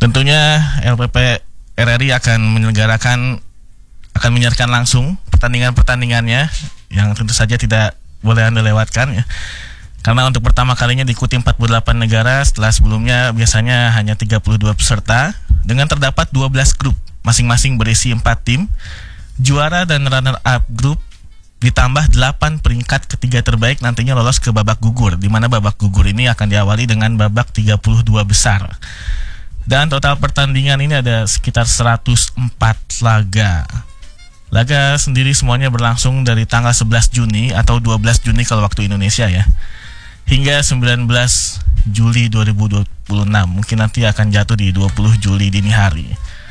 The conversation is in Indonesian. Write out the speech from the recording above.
Tentunya LPP RRI akan menyiarkan langsung pertandingannya yang tentu saja tidak boleh Anda lewatkan ya. Karena untuk pertama kalinya diikuti 48 negara setelah sebelumnya biasanya hanya 32 peserta dengan terdapat 12 grup masing-masing berisi 4 tim. Juara dan runner up grup ditambah 8 peringkat ketiga terbaik nantinya lolos ke babak gugur, di mana babak gugur ini akan diawali dengan babak 32 besar. Dan total pertandingan ini ada sekitar 104 laga. Laga sendiri semuanya berlangsung dari tanggal 11 Juni atau 12 Juni kalau waktu Indonesia ya, hingga 19 Juli 2026. Mungkin nanti akan jatuh di 20 Juli dini hari.